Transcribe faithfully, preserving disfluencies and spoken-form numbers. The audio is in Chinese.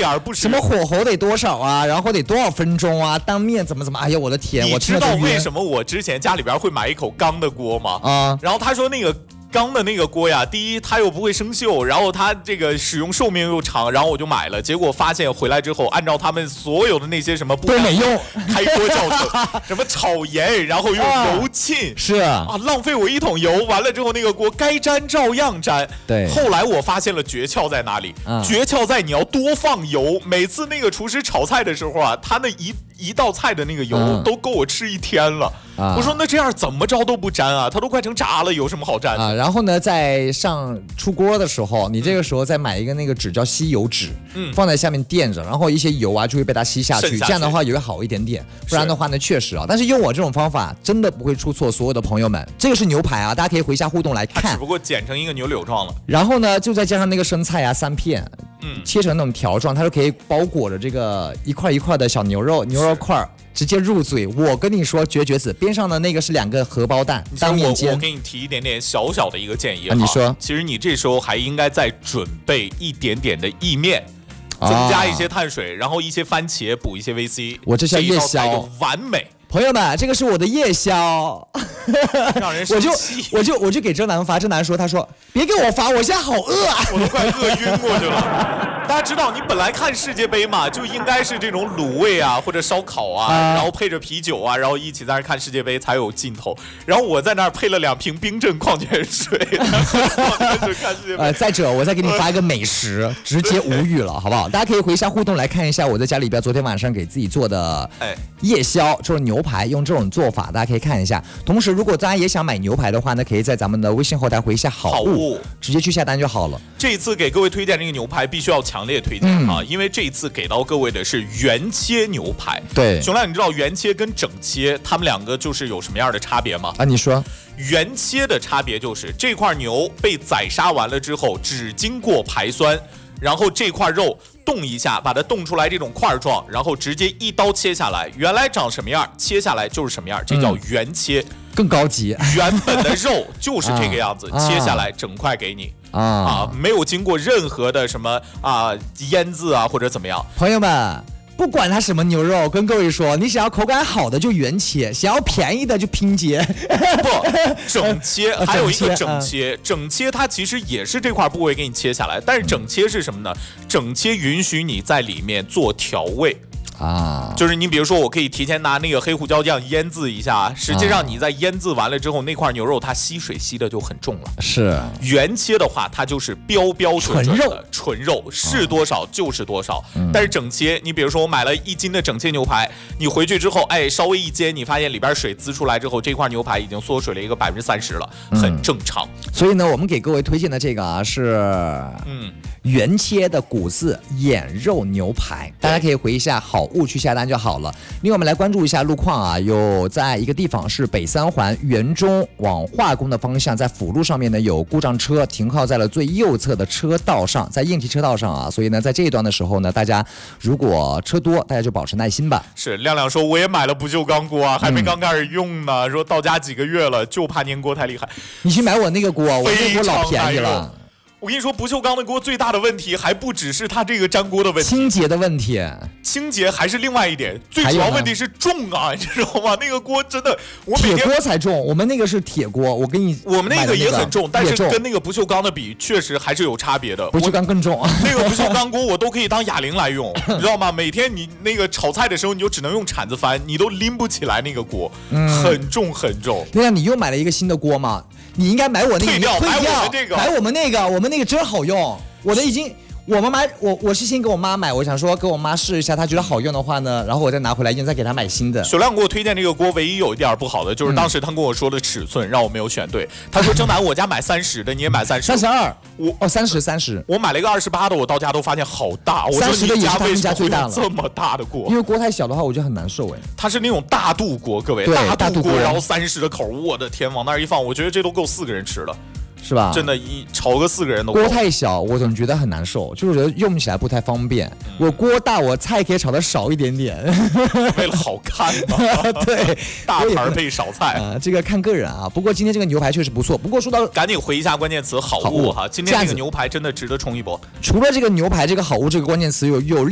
点不实。 什么火候得多少啊？然后得多少分钟啊？当面怎么怎么？哎呀，我的天！ 你我知道为什么我之前家里边会买一口钢的锅吗？ 啊， 然后他说那个。钢的那个锅呀，第一它又不会生锈，然后它这个使用寿命又长，然后我就买了，结果发现回来之后，按照他们所有的那些什么都没用， 开锅教程，什么炒盐，然后用油浸， 是啊，浪费我一桶油，完了之后那个锅该粘照样粘。 对， 后来我发现了诀窍在哪里， 嗯、 诀窍在你要多放油，每次那个厨师炒菜的时候啊，他那一一道菜的那个油、嗯、都够我吃一天了。啊、我说那这样怎么着都不粘啊，它都快成渣了，有什么好粘的啊？然后呢，在上出锅的时候，你这个时候再买一个那个纸叫吸油纸，嗯，放在下面垫着，然后一些油啊就会被它吸下去， 下去这样的话也会好一点点。不然的话呢，确实啊，但是用我这种方法真的不会出错。所有的朋友们，这个是牛排啊，大家可以回下互动来看。 它只不过剪成一个牛柳状了。 然后呢，就再加上那个生菜啊，三片， 嗯， 切成那种条状，它就可以包裹着这个一块一块的小牛肉，牛肉块。直接入嘴，我跟你说绝绝子，边上的那个是两个荷包蛋，当面煎。 我我给你提一点点小小的一个建议啊，你说， 其实你这时候还应该再准备一点点的意面，增加一些碳水，然后一些番茄补一些 V C。 我这叫夜宵， 完美。 朋友们，这个是我的夜宵， 让人生气。 我就我就我就给郑南发，郑南说，他说别给我发，我现在好饿啊， 我都快饿晕过去了。大家知道，你本来看世界杯嘛，就应该是这种卤味啊，或者烧烤啊，啊然后配着啤酒啊，然后一起在那看世界杯才有劲头。然后我在那儿配了两瓶冰镇矿泉水，看世界杯。 呃，再者，我再给你发一个美食，直接无语了，好不好？大家可以回一下互动来看一下我在家里边昨天晚上给自己做的夜宵，就是牛排，用这种做法，大家可以看一下。同时，如果大家也想买牛排的话呢，可以在咱们的微信后台回一下好物，好物直接去下单就好了。 这一次给各位推荐这个牛排，必须要强烈推荐、嗯、啊，因为这一次给到各位的是原切牛排。 对， 熊亮，你知道原切跟整切它们两个就是有什么样的差别吗？ 啊，你说。 原切的差别就是这块牛被宰杀完了之后，只经过排酸，然后这块肉冻一下，把它冻出来这种块状，然后直接一刀切下来，原来长什么样，切下来就是什么样，这叫原切。嗯、 更高级。 原本的肉就是这个样子，啊、切下来整块给你。啊, 啊，没有经过任何的什么啊腌制啊或者怎么样。 朋友们，不管它什么牛肉，跟各位说，你想要口感好的就原切，想要便宜的就拼接。 不，整切，还有一个整切，整切它其实也是这块部位给你切下来，但是整切是什么呢？整切允许你在里面做调味。啊，就是你比如说，我可以提前拿那个黑胡椒酱腌制一下，实际上你在腌制完了之后，那块牛肉它吸水吸的就很重了。 是原切的话，它就是标标准准的纯肉，是多少就是多少。嗯、但是整切，你比如说我买了一斤的整切牛排，你回去之后，哎，稍微一煎，你发现里边水滋出来之后，这块牛排已经缩水了一个百分之三十了，很正常。 嗯、所以呢，我们给各位推荐的这个啊是嗯原切的骨质眼肉牛排，大家可以回一下好物去下单就好了。另外我们来关注一下路况啊，有在一个地方是北三环园中往化工的方向，在辅路上面呢有故障车停靠在了最右侧的车道上，在应急车道上啊，所以呢在这一段的时候呢，大家如果车多，大家就保持耐心吧。 是亮亮说我也买了不锈钢锅啊，还没刚开始用呢，嗯、说到家几个月了，就怕粘锅太厉害。 你去买我那个锅，我那锅老便宜了。 我跟你说，不锈钢的锅最大的问题还不只是它这个粘锅的问题， 清洁的问题， 清洁还是另外一点，最主要问题是重啊，你知道吗？那个锅真的，我每天铁锅才重，我们那个是铁锅，我跟你我们那个也很重，但是跟那个不锈钢的比，确实还是有差别的。 不锈钢更重， 那个不锈钢锅我都可以当哑铃来用，你知道吗？每天你那个炒菜的时候，你就只能用铲子翻，你都拎不起来那个锅，嗯、很重很重。 那样你又买了一个新的锅吗？你应该买我那个， 退掉， 退掉买我们这个， 买我们那个，我们那个真好用。我的已经，我妈妈，我我是先给我妈买，我想说给我妈试一下，她觉得好用的话呢，然后我再拿回来用，再给她买新的。 小亮给我推荐这个锅，唯一有一点不好的就是当时他跟我说的尺寸让我没有选对。他说征南我家买三十的，你也买三十， 三十二， 我哦三十三十， 我买了一个二十八的，我到家都发现好大。我三十的也是他们家最大了， 这么大的锅， 因为锅太小的话，我觉得很难受哎。 它是那种大肚锅，各位，大肚锅，然后三十的口，我的天，往那儿一放，我觉得这都够四个人吃了。 是吧？ 真的，一炒个四个人都锅太小，我总觉得很难受，就是觉得用起来不太方便。嗯、我锅大，我菜可以炒的少一点点， 为了好看嘛。 对， 大盘配少菜啊、呃，这个看个人啊。不过今天这个牛排确实不错。不过说到， 赶紧回一下关键词好物哈，今天这个牛排真的值得冲一波。 除了这个牛排这个好物这个关键词有有。